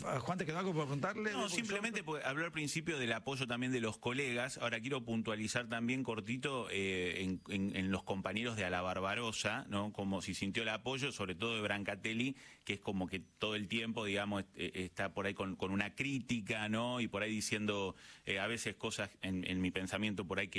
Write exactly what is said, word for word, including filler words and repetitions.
Juan, ¿te quedó algo por preguntarle? No, simplemente pues, habló al principio del apoyo también de los colegas. Ahora quiero puntualizar también cortito eh, en, en, en los compañeros de A la Barbarosa, ¿no? Como si sintió el apoyo, sobre todo de Brancatelli, que es como que todo el tiempo, digamos, está por ahí con, con una crítica, ¿no? Y por ahí diciendo eh, a veces cosas en, en mi pensamiento por ahí que